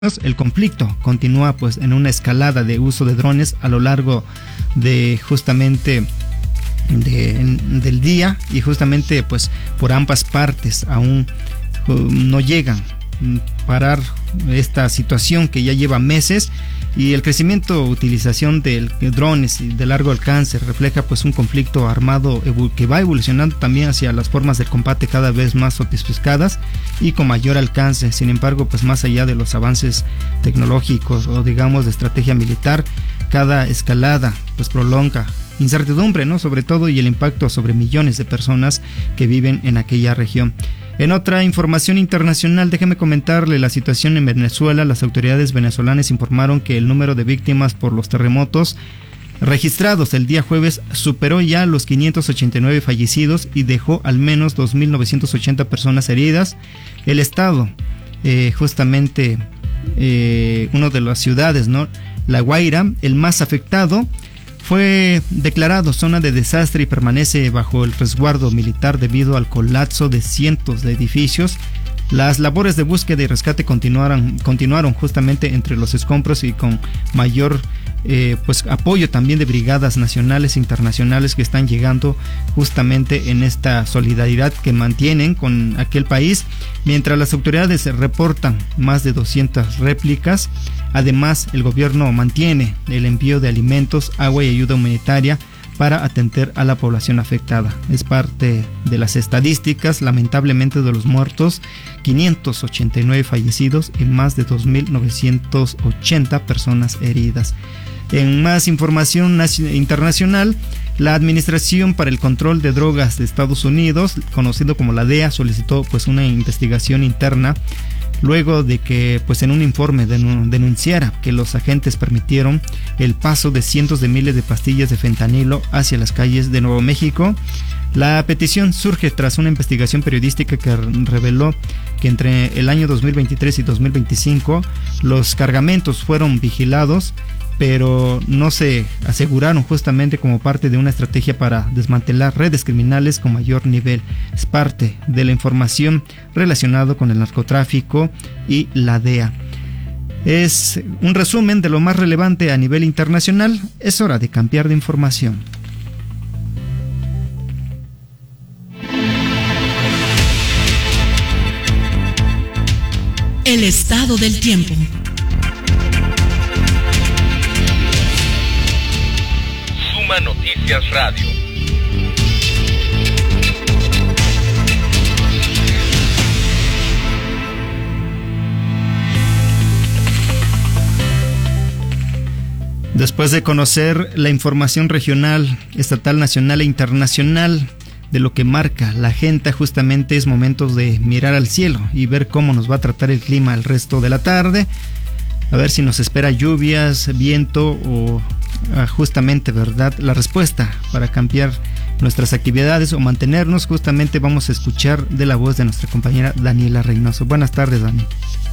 El conflicto continúa pues en una escalada de uso de drones a lo largo de justamente del día, y justamente pues por ambas partes aún no llegan a parar esta situación que ya lleva meses, y el crecimiento utilización de drones de largo alcance refleja pues un conflicto armado que va evolucionando también hacia las formas de combate cada vez más sofisticadas y con mayor alcance. Sin embargo, pues más allá de los avances tecnológicos o digamos de estrategia militar, cada escalada pues prolonga incertidumbre, ¿no? Sobre todo, y el impacto sobre millones de personas que viven en aquella región. En otra información internacional, déjeme comentarle la situación en Venezuela. Las autoridades venezolanas informaron que el número de víctimas por los terremotos registrados el día jueves superó ya los 589 fallecidos y dejó al menos 2.980 personas heridas. El estado, justamente una de las ciudades, ¿no?, La Guaira, el más afectado, fue declarado zona de desastre y permanece bajo el resguardo militar debido al colapso de cientos de edificios. Las labores de búsqueda y rescate continuaron justamente entre los escombros y con mayor pues apoyo también de brigadas nacionales e internacionales que están llegando justamente en esta solidaridad que mantienen con aquel país, mientras las autoridades reportan más de 200 réplicas. Además, el gobierno mantiene el envío de alimentos, agua y ayuda humanitaria para atender a la población afectada. Es parte de las estadísticas, lamentablemente, de los muertos, 589 fallecidos y más de 2.980 personas heridas. En más información internacional, la Administración para el Control de Drogas de Estados Unidos, conocido como la DEA, solicitó pues una investigación interna luego de que pues en un informe denunciara que los agentes permitieron el paso de cientos de miles de pastillas de fentanilo hacia las calles de Nuevo México. La petición surge tras una investigación periodística que reveló que entre el año 2023 y 2025 los cargamentos fueron vigilados, pero no se aseguraron justamente como parte de una estrategia para desmantelar redes criminales con mayor nivel. Es parte de la información relacionada con el narcotráfico y la DEA. Es un resumen de lo más relevante a nivel internacional. Es hora de cambiar de información. El estado del tiempo. Noticias Radio. Después de conocer la información regional, estatal, nacional e internacional de lo que marca la agenda, justamente es momento de mirar al cielo y ver cómo nos va a tratar el clima el resto de la tarde. A ver si nos espera lluvias, viento o justamente, ¿verdad?, la respuesta para cambiar nuestras actividades o mantenernos. Justamente vamos a escuchar de la voz de nuestra compañera Daniela Reynoso. Buenas tardes, Dani.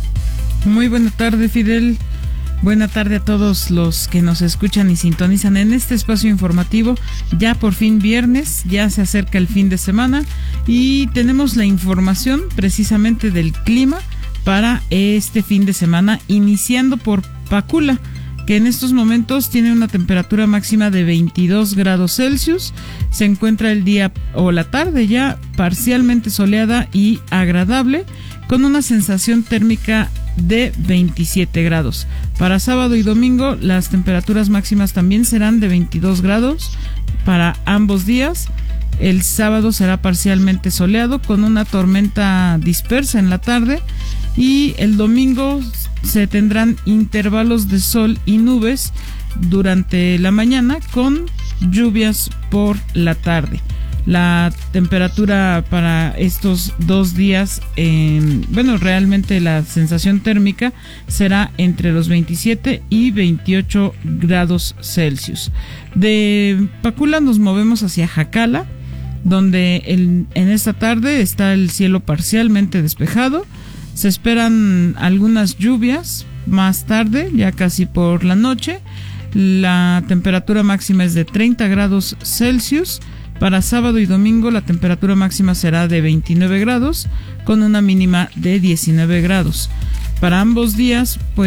Muy buena tarde, Fidel. Buena tarde a todos los que nos escuchan y sintonizan en este espacio informativo. Ya por fin viernes, ya se acerca el fin de semana y tenemos la información precisamente del clima para este fin de semana, iniciando por Pacula, que en estos momentos tiene una temperatura máxima de 22 grados Celsius. Se encuentra el día o la tarde ya parcialmente soleada y agradable, con una sensación térmica de 27 grados. Para sábado y domingo las temperaturas máximas también serán de 22 grados para ambos días. El sábado será parcialmente soleado con una tormenta dispersa en la tarde, y el domingo se tendrán intervalos de sol y nubes durante la mañana con lluvias por la tarde. La temperatura para estos 2 días, realmente la sensación térmica será entre los 27 y 28 grados Celsius. De Pacula nos movemos hacia Jacala, donde en esta tarde está el cielo parcialmente despejado. Se esperan algunas lluvias más tarde, ya casi por la noche. La temperatura máxima es de 30 grados Celsius. Para sábado y domingo la temperatura máxima será de 29 grados con una mínima de 19 grados. Para ambos días, pues